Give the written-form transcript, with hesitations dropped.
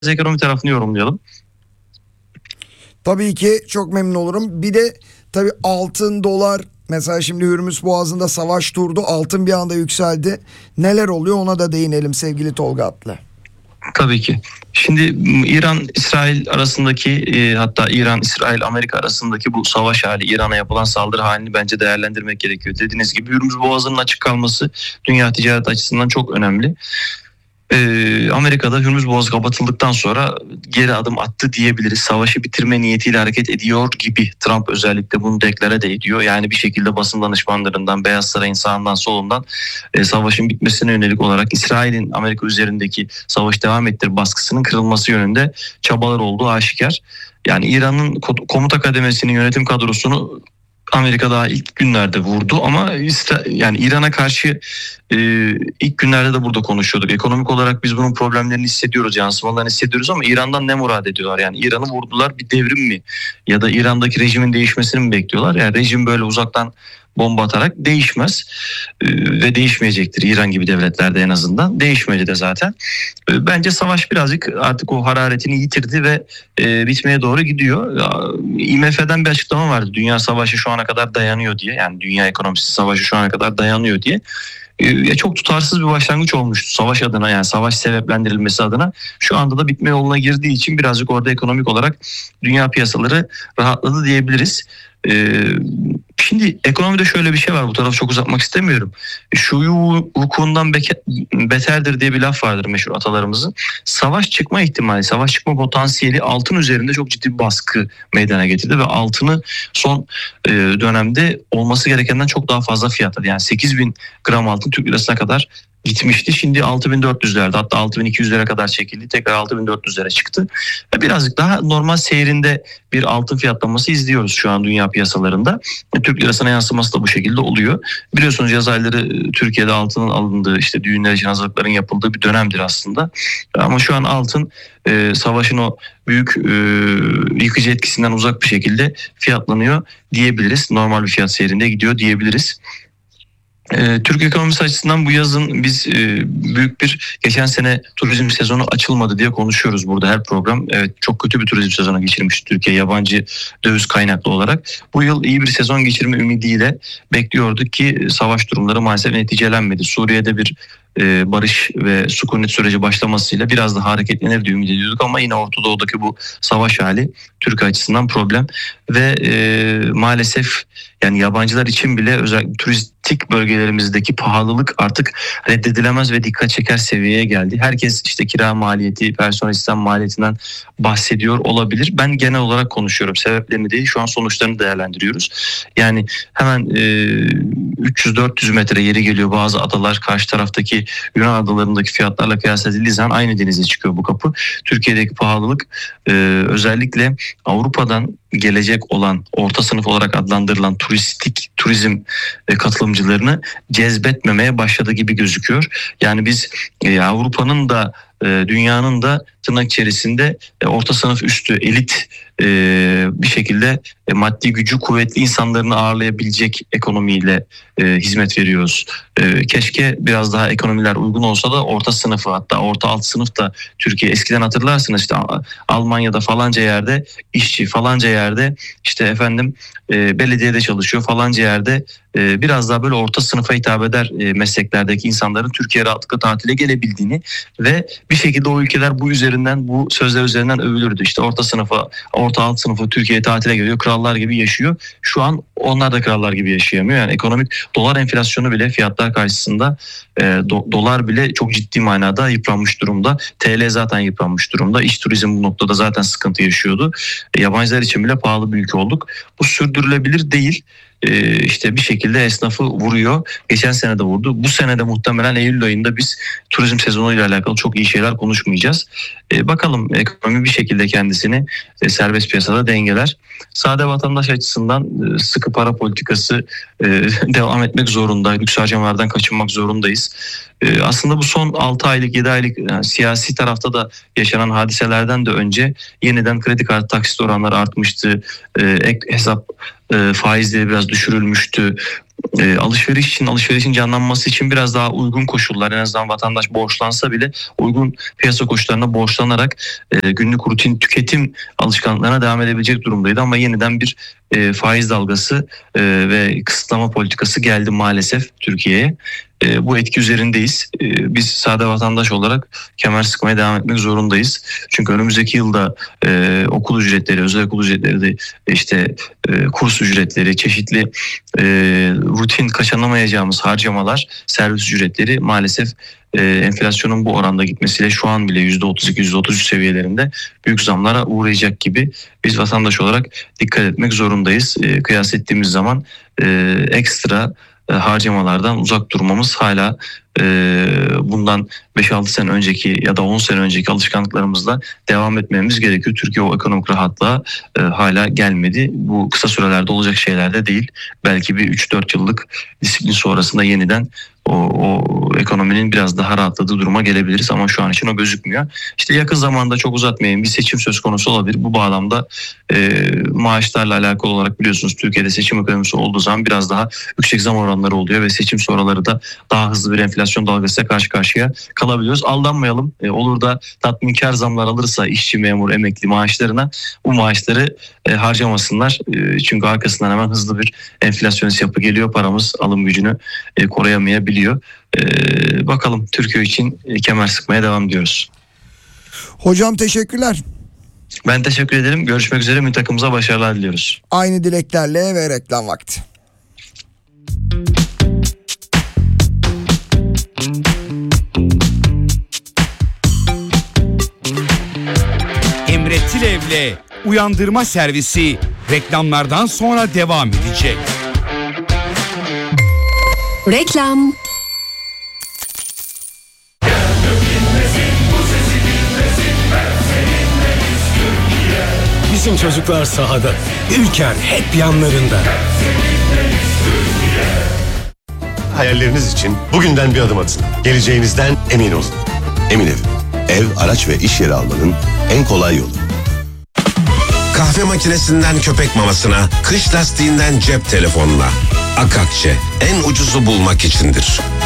ekonomi tarafını yorumlayalım. Tabii ki çok memnun olurum. Bir de tabii altın, dolar, mesela şimdi Hürmüz Boğazı'nda savaş durdu. Altın bir anda yükseldi. Neler oluyor ona da değinelim sevgili Tolga Atlı. Tabii ki. Şimdi İran-İsrail arasındaki hatta İran-İsrail-Amerika arasındaki bu savaş hali, İran'a yapılan saldırı halini bence değerlendirmek gerekiyor. Dediğiniz gibi Hürmüz Boğazı'nın açık kalması dünya ticaret açısından çok önemli. Amerika'da Hürmüz Boğazı kapatıldıktan sonra geri adım attı diyebiliriz. Savaşı bitirme niyetiyle hareket ediyor gibi. Trump özellikle bunu deklare de ediyor. Yani bir şekilde basın danışmanlarından, Beyaz Saray'ın sağından solundan savaşın bitmesine yönelik olarak İsrail'in Amerika üzerindeki savaş devam ettir baskısının kırılması yönünde çabalar olduğu aşikar. Yani İran'ın komuta kademesinin yönetim kadrosunu Amerika daha ilk günlerde vurdu ama yani İran'a karşı ilk günlerde de burada konuşuyorduk. Ekonomik olarak biz bunun problemlerini hissediyoruz, yansımalarını hissediyoruz ama İran'dan ne murad ediyorlar? Yani İran'ı vurdular, bir devrim mi? Ya da İran'daki rejimin değişmesini mi bekliyorlar? Yani rejim böyle uzaktan bomba atarak değişmez ve değişmeyecektir. İran gibi devletlerde en azından değişmedi de zaten. Bence savaş birazcık artık o hararetini yitirdi ve bitmeye doğru gidiyor. IMF'den bir açıklama vardı. Dünya savaşı şu ana kadar dayanıyor diye. Yani dünya ekonomisi savaşı şu ana kadar dayanıyor diye. Çok tutarsız bir başlangıç olmuştu savaş adına, yani savaş sebeplendirilmesi adına. Şu anda da bitme yoluna girdiği için birazcık orada ekonomik olarak dünya piyasaları rahatladı diyebiliriz. Şimdi ekonomide şöyle bir şey var, bu tarafı çok uzatmak istemiyorum. Şuyu vukuundan beterdir diye bir laf vardır meşhur atalarımızın. Savaş çıkma ihtimali, savaş çıkma potansiyeli altın üzerinde çok ciddi bir baskı meydana getirdi ve altını son dönemde olması gerekenden çok daha fazla fiyatladı. Yani 8.000 gram altın Türk lirasına kadar gitmişti. Şimdi 6.400'lerde, hatta 6.200'lere kadar çekildi. Tekrar 6.400'lere çıktı. Birazcık daha normal seyrinde bir altın fiyatlaması izliyoruz şu an dünya piyasalarında. Türk lirasına yansıması da bu şekilde oluyor. Biliyorsunuz yaz ayları Türkiye'de altının alındığı, işte düğünler için hazırlıkların yapıldığı bir dönemdir aslında. Ama şu an altın savaşın o büyük yıkıcı etkisinden uzak bir şekilde fiyatlanıyor diyebiliriz. Normal bir fiyat seyrinde gidiyor diyebiliriz. Türk ekonomisi açısından bu yazın biz büyük bir, geçen sene turizm sezonu açılmadı diye konuşuyoruz burada her program. Evet, çok kötü bir turizm sezonu geçirmiş Türkiye yabancı döviz kaynaklı olarak. Bu yıl iyi bir sezon geçirme ümidiyle bekliyorduk ki savaş durumları maalesef neticelenmedi. Suriye'de bir barış ve sükunet süreci başlamasıyla biraz daha hareketlenir diye ümit ediyorduk ama yine Orta Doğu'daki bu savaş hali Türkiye açısından problem ve maalesef yani yabancılar için bile özellikle turistik bölgelerimizdeki pahalılık artık reddedilemez ve dikkat çeker seviyeye geldi. Herkes işte kira maliyeti, personel sistem maliyetinden bahsediyor olabilir. Ben genel olarak konuşuyorum. Sebeplerini değil, şu an sonuçlarını değerlendiriyoruz. Yani hemen 300-400 metre yeri geliyor bazı adalar, karşı taraftaki Yunan adalarındaki fiyatlarla kıyas edildiği zaman aynı denize çıkıyor bu kapı. Türkiye'deki pahalılık özellikle Avrupa'dan gelecek olan orta sınıf olarak adlandırılan turizm katılımcılarını cezbetmemeye başladı gibi gözüküyor. Yani biz Avrupa'nın da dünyanın da tırnak içerisinde orta sınıf üstü elit bir şekilde maddi gücü kuvvetli insanlarını ağırlayabilecek ekonomiyle hizmet veriyoruz. Keşke biraz daha ekonomiler uygun olsa da orta sınıfı, hatta orta alt sınıf da Türkiye, eskiden hatırlarsınız işte Almanya'da falanca yerde işçi, falanca yerde işte efendim belediyede çalışıyor, falanca yerde biraz daha böyle orta sınıfa hitap eder mesleklerdeki insanların Türkiye'ye rahatlıkla tatile gelebildiğini ve bir şekilde o ülkeler bu sözler üzerinden övülürdü. İşte orta sınıfa, orta alt sınıfı Türkiye'ye tatile geliyor, krallar gibi yaşıyor. Şu an onlar da krallar gibi yaşayamıyor. Yani ekonomik dolar enflasyonu bile, fiyatlar karşısında dolar bile çok ciddi manada yıpranmış durumda. TL zaten yıpranmış durumda. İç turizm bu noktada zaten sıkıntı yaşıyordu. Yabancılar için bile pahalı bir ülke olduk. Bu sürdürülebilir değil. İşte bir şekilde esnafı vuruyor. Geçen sene de vurdu. Bu sene de muhtemelen Eylül ayında biz turizm sezonuyla alakalı çok iyi şeyler konuşmayacağız. Bakalım ekonomi bir şekilde kendisini serbest piyasada dengeler. Sade vatandaş açısından sıkı para politikası devam etmek zorunda. Lüks harcamalardan kaçınmak zorundayız. Aslında bu son 6 aylık 7 aylık siyasi tarafta da yaşanan hadiselerden de önce yeniden kredi kartı taksit oranları artmıştı. Ek hesap faizleri biraz düşürülmüştü. alışverişin canlanması için biraz daha uygun koşullar, en azından vatandaş borçlansa bile uygun piyasa koşullarına borçlanarak günlük rutin tüketim alışkanlıklarına devam edebilecek durumdaydı. Ama yeniden bir faiz dalgası ve kısıtlama politikası geldi maalesef Türkiye'ye. Bu etki üzerindeyiz. Biz sade vatandaş olarak kemer sıkmaya devam etmek zorundayız. Çünkü önümüzdeki yılda okul ücretleri, özel okul ücretleri de işte kurs ücretleri, çeşitli rutin kaçınamayacağımız harcamalar, servis ücretleri maalesef enflasyonun bu oranda gitmesiyle şu an bile %32-%33 seviyelerinde büyük zamlara uğrayacak gibi biz vatandaş olarak dikkat etmek zorundayız. Kıyas ettiğimiz zaman ekstra harcamalardan uzak durmamız hala bundan 5-6 sene önceki ya da 10 sene önceki alışkanlıklarımızla devam etmemiz gerekiyor. Türkiye o ekonomik rahatlığa hala gelmedi. Bu kısa sürelerde olacak şeyler de değil. Belki bir 3-4 yıllık disiplin sonrasında yeniden o ekonominin biraz daha rahatladığı duruma gelebiliriz ama şu an için o gözükmüyor. İşte yakın zamanda, çok uzatmayayım, bir seçim söz konusu olabilir. Bu bağlamda maaşlarla alakalı olarak biliyorsunuz Türkiye'de seçim ekonomisi olduğu zaman biraz daha yüksek zam oranları oluyor ve seçim sonraları da daha hızlı bir enflasyon dalgasıyla karşı karşıya kalabiliyoruz. Aldanmayalım. Olur da tatminkar zamlar alırsa işçi, memur, emekli maaşlarına, bu maaşları harcamasınlar. Çünkü arkasından hemen hızlı bir enflasyonist yapı geliyor. Paramız alım gücünü koruyamayabiliyor. Bakalım, Türkiye için kemer sıkmaya devam ediyoruz. Hocam teşekkürler. Ben teşekkür ederim. Görüşmek üzere. Milli takımımıza başarılar diliyoruz. Aynı dileklerle ve reklam vakti. Emre Tilev'le Uyandırma Servisi reklamlardan sonra devam edecek. Reklam. Bizim çocuklar sahada, Ülker hep yanlarında. Hayalleriniz için bugünden bir adım atın. Geleceğinizden emin olun. Emin ev, araç ve iş yeri almanın en kolay yolu. Kahve makinesinden köpek mamasına, kış lastiğinden cep telefonuna. Akakçe en ucuzu bulmak içindir.